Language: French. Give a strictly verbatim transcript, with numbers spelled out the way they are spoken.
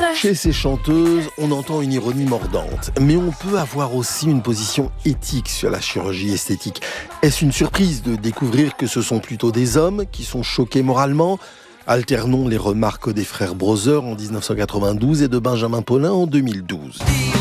secret. Chez ces chanteuses, on entend une ironie mordante, mais on peut avoir aussi une position éthique sur la chirurgie esthétique. Est-ce une surprise de découvrir que ce sont plutôt des hommes qui sont choqués moralement ? Alternons les remarques des frères Brother en dix-neuf cent quatre-vingt-douze et de Benjamin Paulin en deux mille douze.